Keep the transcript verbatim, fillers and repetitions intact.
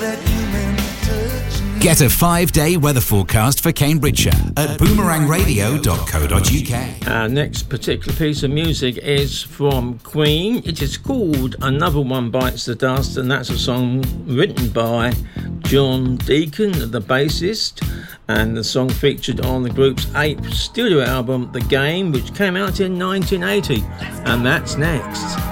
Get a five-day weather forecast for Cambridgeshire at boomerang radio dot co dot uk. Our next particular piece of music is from Queen. It is called Another One Bites the Dust, and that's a song written by John Deacon, the bassist, and the song featured on the group's eighth studio album, The Game, which came out in nineteen eighty. And that's next.